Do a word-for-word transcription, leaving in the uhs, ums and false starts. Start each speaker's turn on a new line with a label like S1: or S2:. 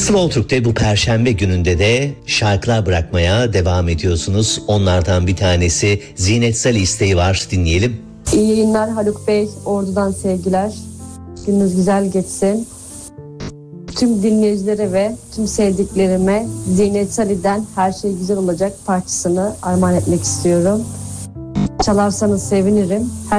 S1: Slow Türk'te bu perşembe gününde de şarkılar bırakmaya devam ediyorsunuz. Onlardan bir tanesi Zinet Salih isteği var, dinleyelim.
S2: İyi yayınlar Haluk Bey, Ordu'dan sevgiler. Gününüz güzel geçsin. Tüm dinleyicilere ve tüm sevdiklerime Zinet Salih'den Her Şey Güzel Olacak parçasını armağan etmek istiyorum. Çalarsanız sevinirim. Her